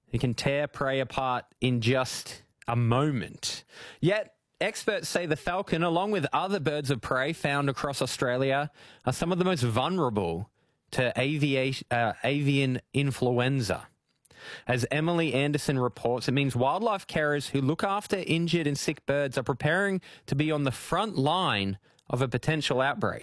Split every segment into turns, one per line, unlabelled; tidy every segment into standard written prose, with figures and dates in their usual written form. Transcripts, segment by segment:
It can tear prey apart in just a moment. Yet, experts say the falcon, along with other birds of prey found across Australia, are some of the most vulnerable to avian influenza. As Emily Anderson reports, it means wildlife carers who look after injured and sick birds are preparing to be on the front line of a potential outbreak.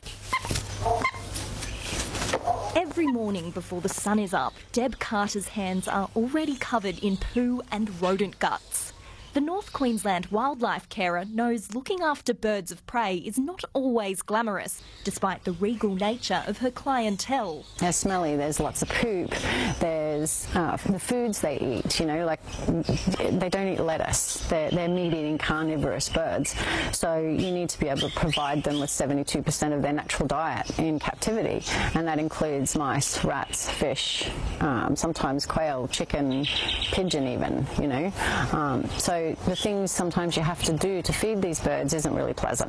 Every morning before the sun is up, Deb Carter's hands are already covered in poo and rodent guts. The North Queensland wildlife carer knows looking after birds of prey is not always glamorous, despite the regal nature of her clientele.
They're smelly, there's lots of poop, there's the foods they eat, like they don't eat lettuce, they're meat-eating carnivorous birds, so you need to be able to provide them with 72% of their natural diet in captivity, and that includes mice, rats, fish, sometimes quail, chicken, pigeon even, So the things sometimes you have to do to feed these birds isn't really pleasant.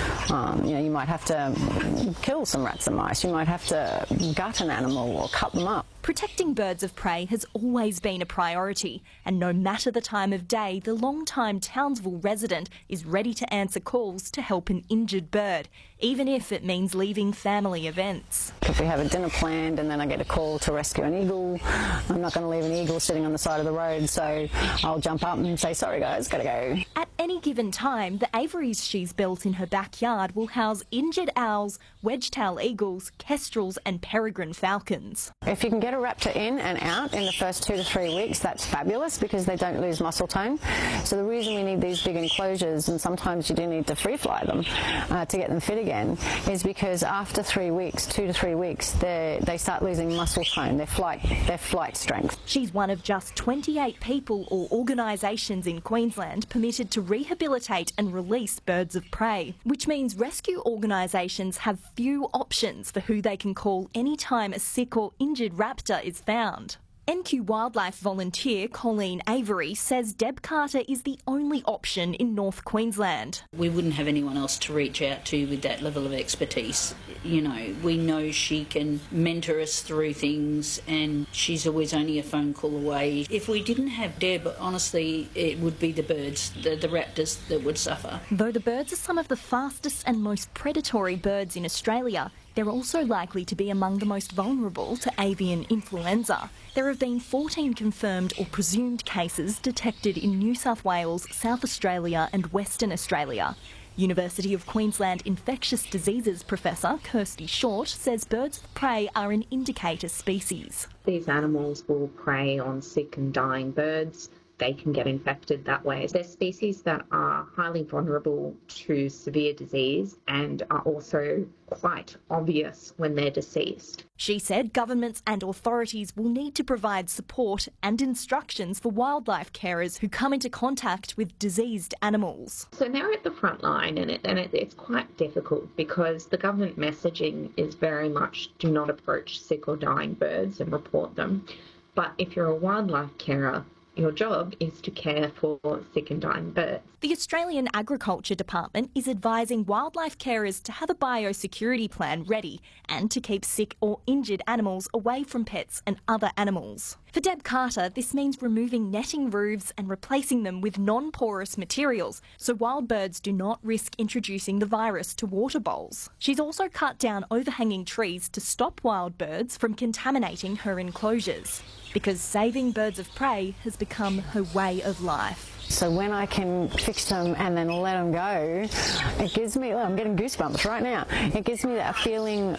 You might have to kill some rats and mice, you might have to gut an animal or cut them up.
Protecting birds of prey has always been a priority, and no matter the time of day, the long-time Townsville resident is ready to answer calls to help an injured bird, even if it means leaving family events.
If we have a dinner planned and then I get a call to rescue an eagle, I'm not going to leave an eagle sitting on the side of the road, so I'll jump up and say, sorry guys, gotta go.
At any given time, the aviaries she's built in her backyard will house injured owls, wedge-tail eagles, kestrels and peregrine falcons.
If you can get a raptor in and out in the first 2 to 3 weeks, that's fabulous because they don't lose muscle tone. So the reason we need these big enclosures, and sometimes you do need to free fly them to get them fit again, is because after 3 weeks, 2 to 3 weeks, they start losing muscle tone, their flight strength.
She's one of just 28 people or organisations in Queensland permitted to rehabilitate and release birds of prey, which means rescue organisations have few options for who they can call anytime a sick or injured raptor is found. NQ Wildlife volunteer Colleen Avery says Deb Carter is the only option in North Queensland.
We wouldn't have anyone else to reach out to with that level of expertise. We know she can mentor us through things and she's always only a phone call away. If we didn't have Deb, honestly, it would be the birds, the raptors that would suffer.
Though the birds are some of the fastest and most predatory birds in Australia, they're also likely to be among the most vulnerable to avian influenza. There have been 14 confirmed or presumed cases detected in New South Wales, South Australia and Western Australia. University of Queensland infectious diseases professor Kirsty Short says birds of prey are an indicator species.
These animals will prey on sick and dying birds. They can get infected that way. They're species that are highly vulnerable to severe disease and are also quite obvious when they're deceased.
She said governments and authorities will need to provide support and instructions for wildlife carers who come into contact with diseased animals.
So they're at the front line and it's quite difficult because the government messaging is very much do not approach sick or dying birds and report them. But if you're a wildlife carer, your job is to care for sick and dying birds.
The Australian Agriculture Department is advising wildlife carers to have a biosecurity plan ready and to keep sick or injured animals away from pets and other animals. For Deb Carter, this means removing netting roofs and replacing them with non-porous materials so wild birds do not risk introducing the virus to water bowls. She's also cut down overhanging trees to stop wild birds from contaminating her enclosures, because saving birds of prey has become her way of life.
So when I can fix them and then let them go, it gives me, I'm getting goosebumps right now. It gives me that feeling,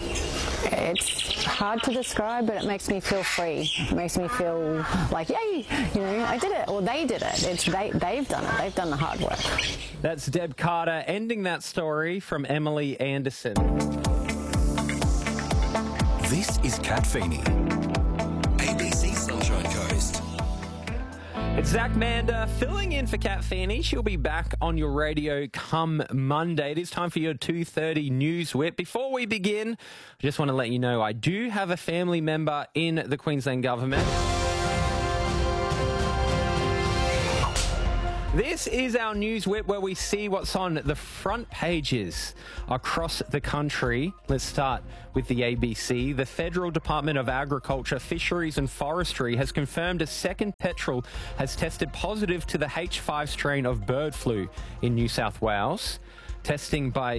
it's hard to describe, but it makes me feel free. It makes me feel like, yay, I did it, or they did it. They've done it. They've done the hard work.
That's Deb Carter ending that story from Emily Anderson.
This is Kat Feeney. ABC Sunshine Coast.
It's Zach Mander filling in for Kat Feeney. She'll be back on your radio come Monday. It is time for your 2:30 News Whip. Before we begin, I just want to let you know I do have a family member in the Queensland government. This is our news whip where we see what's on the front pages across the country. Let's start with the ABC. The Federal Department of Agriculture, Fisheries and Forestry has confirmed a second petrel has tested positive to the H5 strain of bird flu in New South Wales. Testing by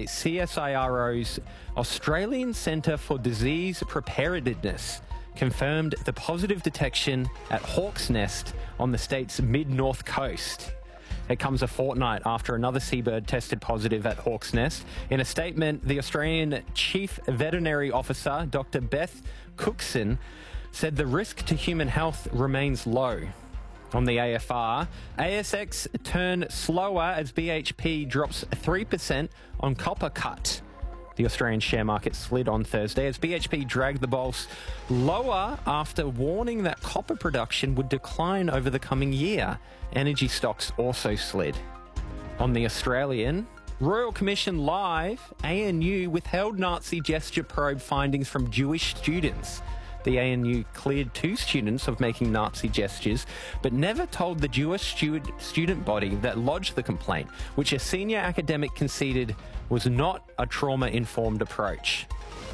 CSIRO's Australian Centre for Disease Preparedness confirmed the positive detection at Hawk's Nest on the state's mid-north coast. It comes a fortnight after another seabird tested positive at Hawk's Nest. In a statement, the Australian Chief Veterinary Officer, Dr. Beth Cookson, said the risk to human health remains low. On the AFR, ASX turn slower as BHP drops 3% on copper cut. The Australian share market slid on Thursday as BHP dragged the bulls lower after warning that copper production would decline over the coming year. Energy stocks also slid. On the Australian, Royal Commission Live, ANU withheld Nazi gesture probe findings from Jewish students. The ANU cleared 2 students of making Nazi gestures, but never told the Jewish student body that lodged the complaint, which a senior academic conceded was not a trauma-informed approach.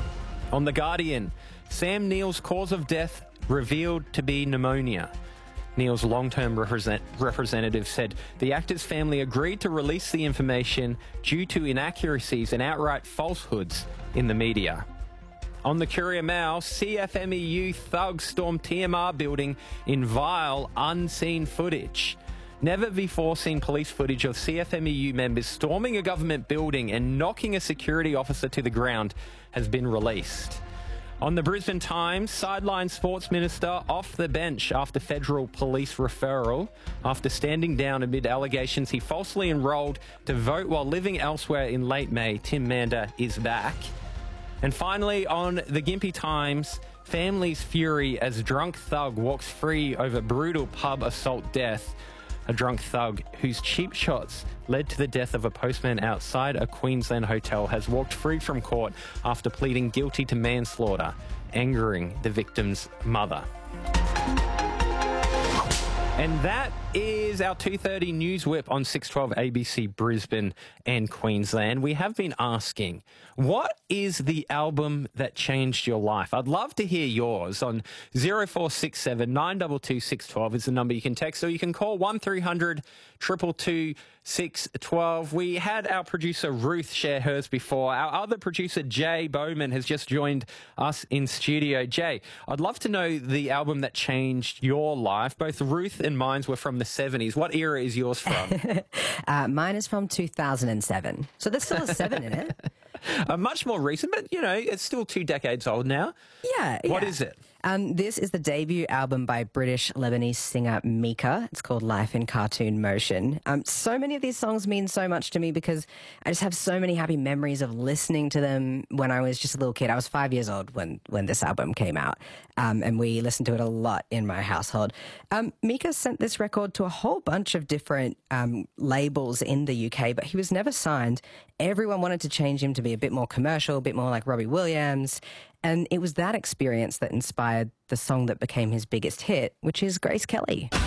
On The Guardian, Sam Neill's cause of death revealed to be pneumonia. Neill's long-term representative said the actor's family agreed to release the information due to inaccuracies and outright falsehoods in the media. On the Courier Mail, CFMEU thugs stormed TMR building in vile, unseen footage. Never before seen police footage of CFMEU members storming a government building and knocking a security officer to the ground has been released. On the Brisbane Times, sideline sports minister off the bench after federal police referral. After standing down amid allegations he falsely enrolled to vote while living elsewhere in late May, Tim Mander is back. And finally, on the Gympie Times, families fury as drunk thug walks free over brutal pub assault death. A drunk thug whose cheap shots led to the death of a postman outside a Queensland hotel has walked free from court after pleading guilty to manslaughter, angering the victim's mother. And that is our 2:30 News Whip on 612 ABC Brisbane and Queensland. We have been asking, what is the album that changed your life? I'd love to hear yours on 0467 922 612 is the number you can text, or you can call 1300 222 612. We had our producer Ruth share hers before. Our other producer Jay Bowman has just joined us in studio. Jay, I'd love to know the album that changed your life. Both Ruth and mine were from the 70s. What era is yours from?
Mine is from 2007. So there's still a 7 in it.
Much more recent, but, you know, it's still 2 decades old now.
Yeah.
What is it?
This is the debut album by British-Lebanese singer Mika. It's called Life in Cartoon Motion. So many of these songs mean so much to me because I just have so many happy memories of listening to them when I was just a little kid. I was 5 years old when this album came out, and we listened to it a lot in my household. Mika sent this record to a whole bunch of different labels in the UK, but he was never signed. Everyone wanted to change him to be a bit more commercial, a bit more like Robbie Williams. And it was that experience that inspired the song that became his biggest hit, which is Grace Kelly.